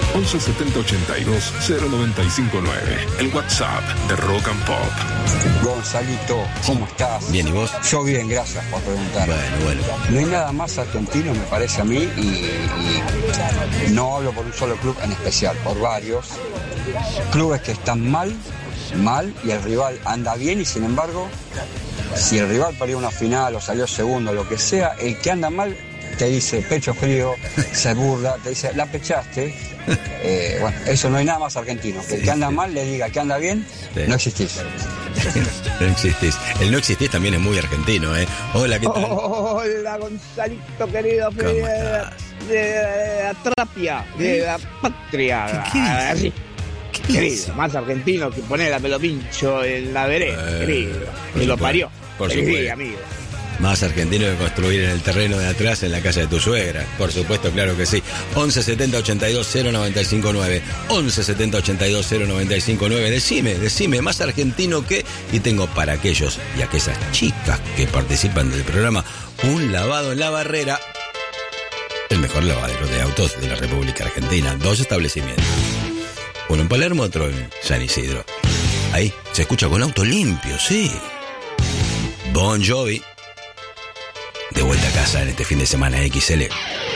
11 70 82 0959. El WhatsApp de Rock and Pop. Gonzalito, ¿cómo estás? Bien, ¿y vos? Yo bien, gracias por preguntar. Bueno. No hay nada más argentino, me parece a mí, y no hablo por un solo club en especial, por varios. Clubes que están mal, y el rival anda bien, y sin embargo, si el rival perdió una final o salió segundo, lo que sea, el que anda mal te dice pecho frío, se burla, te dice, la pechaste. Bueno, eso no hay nada más argentino. Que el que anda mal le diga que anda bien, no existís. No existís. El no existís también es muy argentino, ¿eh? Hola, ¿qué tal? Hola, Gonzalito querido, ¿Cómo estás? de la Trapia, de la patria. ¿Qué Querido, más argentino que poner a pelo pincho en la vereda, querido. Que lo parió. Por Sí, supuesto. amigo. Más argentino que construir en el terreno de atrás en la casa de tu suegra. Por supuesto, claro que sí. 11 70 82 0959. 11 70 82 0959. Decime, más argentino que... Y tengo para aquellos y aquellas chicas que participan del programa un lavado en la barrera. El mejor lavadero de autos de la República Argentina. 2 establecimientos. Uno en Palermo, otro en San Isidro. Ahí se escucha con auto limpio, sí. Bon Jovi. De vuelta a casa en este fin de semana XL.